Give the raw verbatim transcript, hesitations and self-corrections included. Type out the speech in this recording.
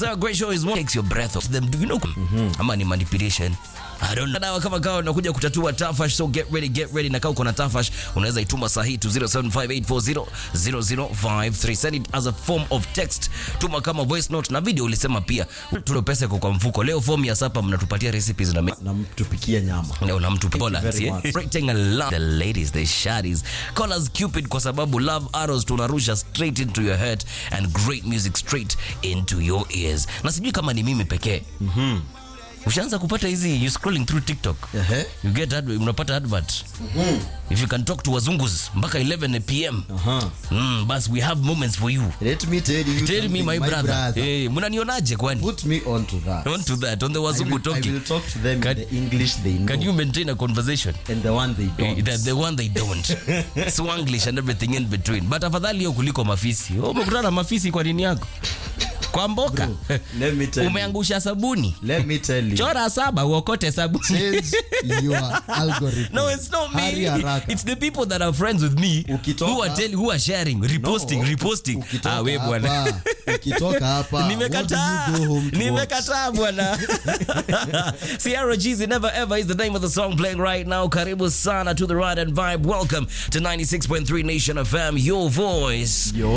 So a great show is what takes your breath off them. Do you know? Mm-hmm. Ama ni manipulation. I don't know. Kama kawa unakuja kutatua tafash, so get ready, get ready. Na kama uko na tafash, unaweza ituma sahi to zero seven five eight four zero zero zero five three. Send it as a form of text. Tuma kama voice note na video ulisema pia. Tulo pesa kwa mfuko. Leo form ya sapa mnatupatia recipes na na mtupikia nyama. Leo na mtupikia. Rating a lot the ladies, the shaddies. Call us Cupid kwa sababu love arrows tunarusha straight into your heart and great music straight into your ears. Na sijui kama ni mimi pekee. Mhm. Ushaanza kupata hizi you scrolling through TikTok. Uh-huh. You get ad, unapata advert. Mhm. If you can talk to wazungus mpaka eleven p m. Uh-huh. Mm, but we have moments for you. Let me tell you. Tell me my, my brother. brother. Hey, mnanionaje kwani? Put me on to that. On to that. On the wazungu I will, talking. I will talk to them can, in the English they know. Can you maintain a conversation? And the one they don't. The, the one they don't. Swanglish and everything in between. But afadhali hiyo kuliko mafisi. Oh, umekutana mafisi kwa nini yako? Kwa mboka. Bro, let me tell umeangusha sabuni. Let me tell you. Chora saba uokote sabuni. Change your algorithm. No, it's not me. Haraka. It's the people that are friends with me ukitoka, who are telling, who are sharing, reposting, no, reposting. Ah, we bwana. Ukitoka hapa. Nimekataa. Nimekataa bwana. Sierra Jeezy Never Ever is the name of the song playing right now. Karibu sana to the Ride and Vibe. Welcome to ninety-six point three Nation F M. Your voice. Your